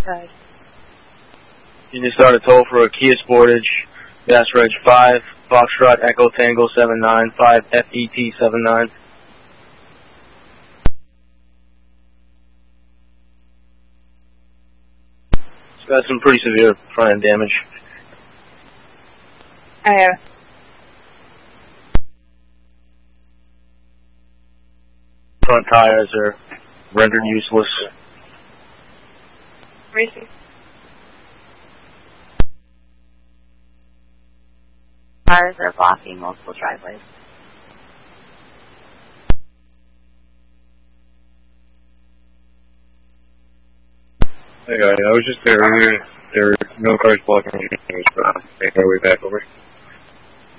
side. You just got a toll for a Kia Sportage, gas reg 5, Foxtrot Echo Tango 79, 5 FET 79. It's got some pretty severe front end damage. I have. Front tires are rendered useless. Racing. Cars are blocking multiple driveways. Hey, I was just there earlier. There were no cars blocking anything, but I made my way back over.